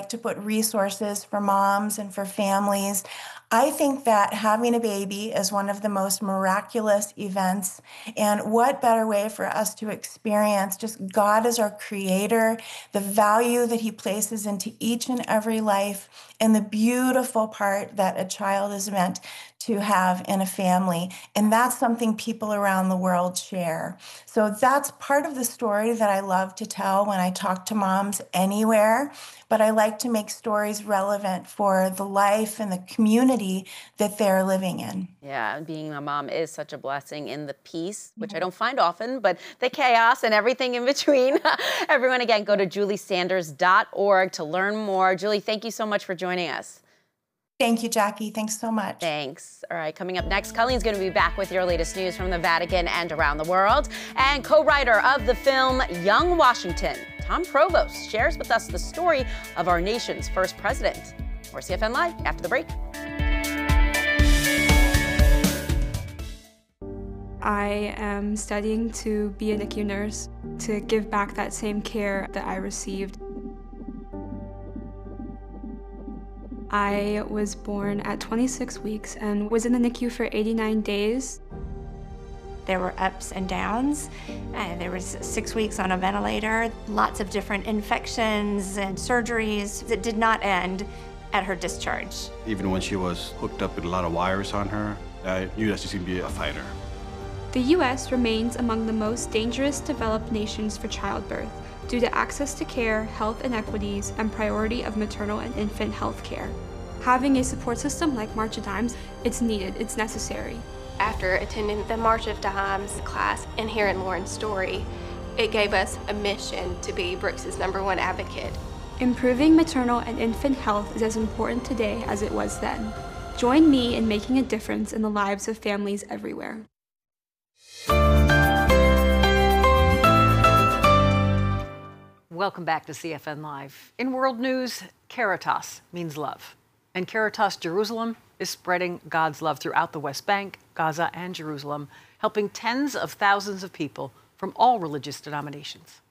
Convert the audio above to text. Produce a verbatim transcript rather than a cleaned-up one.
like to put resources for moms and for families. I think that having a baby is one of the most miraculous events. And what better way for us to experience just God as our creator, the value that he places into each and every life, and the beautiful part that a child is meant to have in a family. And that's something people around the world share. So that's part of the story that I love to tell when I talk to moms anywhere. But I like to make stories relevant for the life and the community that they're living in. Yeah, being a mom is such a blessing, in the peace, which I don't find often, but the chaos and everything in between. Everyone, again, go to julie sanders dot org to learn more. Julie, thank you so much for joining us. Thank you, Jackie. Thanks so much. Thanks. All right, coming up next, Colleen's going to be back with your latest news from the Vatican and around the world. And co-writer of the film Young Washington, Tom Provost, shares with us the story of our nation's first president. More C F N Live after the break. I am studying to be a N I C U nurse, to give back that same care that I received. I was born at twenty-six weeks and was in the N I C U for eighty-nine days. There were ups and downs. Uh, there was six weeks on a ventilator, lots of different infections and surgeries that did not end at her discharge. Even when she was hooked up with a lot of wires on her, I knew that she was going to be a fighter. The U S remains among the most dangerous developed nations for childbirth due to access to care, health inequities, and priority of maternal and infant health care. Having a support system like March of Dimes, it's needed, it's necessary. After attending the March of Dimes class and hearing Lauren's story, it gave us a mission to be Brooks's number one advocate. Improving maternal and infant health is as important today as it was then. Join me in making a difference in the lives of families everywhere. Welcome back to C F N Live. In world news, Caritas means love. And Caritas Jerusalem is spreading God's love throughout the West Bank, Gaza, and Jerusalem, helping tens of thousands of people from all religious denominations.